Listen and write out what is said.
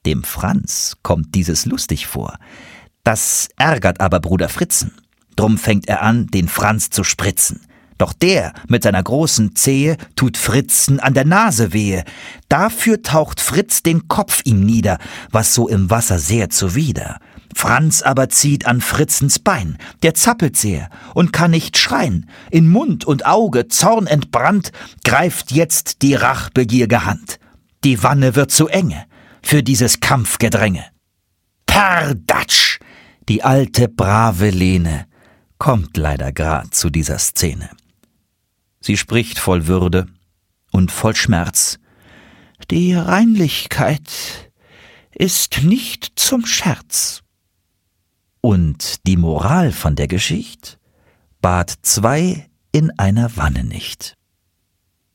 Dem Franz kommt dieses lustig vor. Das ärgert aber Bruder Fritzen. Drum fängt er an, den Franz zu spritzen. Doch der mit seiner großen Zehe tut Fritzen an der Nase wehe. Dafür taucht Fritz den Kopf ihm nieder, was so im Wasser sehr zuwider. Franz aber zieht an Fritzens Bein, der zappelt sehr und kann nicht schreien. In Mund und Auge, zornentbrannt, greift jetzt die rachbegierge Hand. Die Wanne wird zu enge für dieses Kampfgedränge. Perdatsch! Die alte brave Lene kommt leider grad zu dieser Szene. Sie spricht voll Würde und voll Schmerz. Die Reinlichkeit ist nicht zum Scherz. Und die Moral von der Geschicht: Bad zwei in einer Wanne nicht.